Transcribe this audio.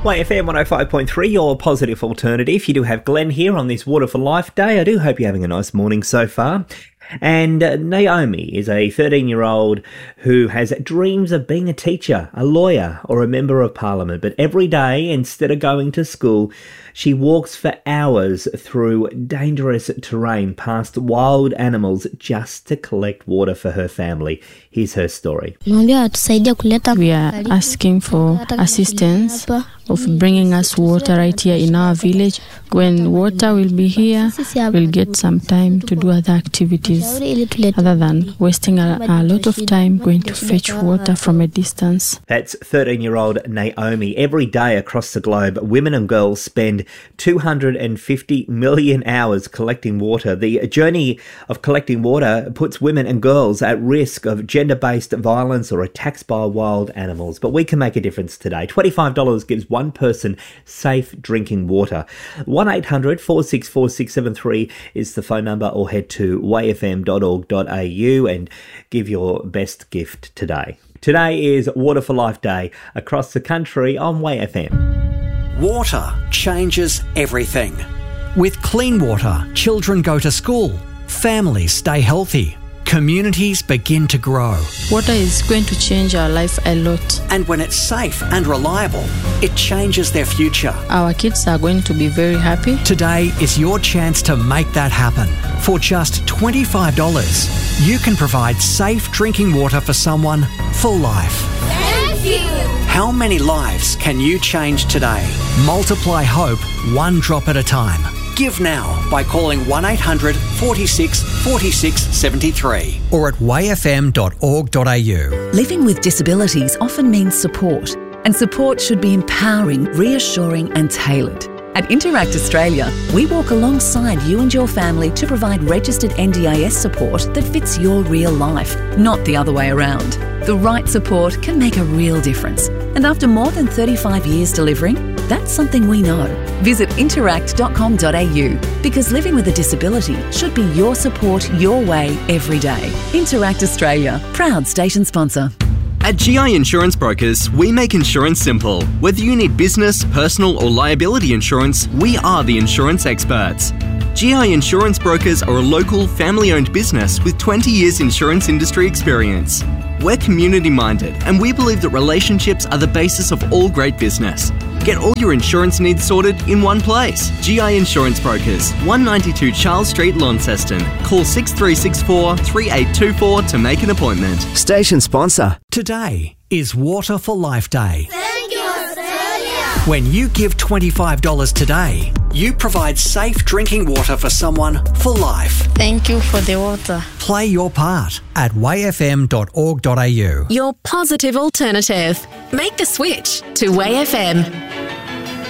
YFM 105.3, your positive alternative. You do have Glenn here on this Water for Life Day. I do hope you're having a nice morning so far. And Naomi is a 13-year-old who has dreams of being a teacher, a lawyer, or a member of parliament. But every day, instead of going to school, she walks for hours through dangerous terrain past wild animals just to collect water for her family. Here's her story. We are asking for assistance of bringing us water right here in our village. When water will be here, we'll get some time to do other activities other than wasting a lot of time going to fetch water from a distance. That's 13-year-old Naomi. Every day across the globe, women and girls spend 250 million hours collecting water. The journey of collecting water puts women and girls at risk of gender-based violence or attacks by wild animals. But we can make a difference today. $25 gives one person safe drinking water. 1-800-464-673 is the phone number, or head to wayfm.org.au and give your best gift today. Today is Water for Life Day across the country on WayFM. Water changes everything. With clean water, children go to school, families stay healthy, communities begin to grow. Water is going to change our life a lot. And when it's safe and reliable, it changes their future. Our kids are going to be very happy. Today is your chance to make that happen. For just $25, you can provide safe drinking water for someone for life. Thank you! How many lives can you change today? Multiply hope one drop at a time. Give now by calling 1-800-46-46-73 or at wayfm.org.au. Living with disabilities often means support, and support should be empowering, reassuring and tailored. At Interact Australia, we walk alongside you and your family to provide registered NDIS support that fits your real life, not the other way around. The right support can make a real difference. And after more than 35 years delivering, that's something we know. Visit interact.com.au, because living with a disability should be your support your way every day. Interact Australia, proud station sponsor. At GI Insurance Brokers, we make insurance simple. Whether you need business, personal or liability insurance, we are the insurance experts. GI Insurance Brokers are a local, family-owned business with 20 years insurance industry experience. We're community-minded, and we believe that relationships are the basis of all great business. Get all your insurance needs sorted in one place. GI Insurance Brokers, 192 Charles Street, Launceston. Call 6364 3824 to make an appointment. Station sponsor. Today is Water for Life Day. Thank you, Australia! When you give $25 today, you provide safe drinking water for someone for life. Thank you for the water. Play your part at wayfm.org.au. Your positive alternative. Make the switch to WayFM.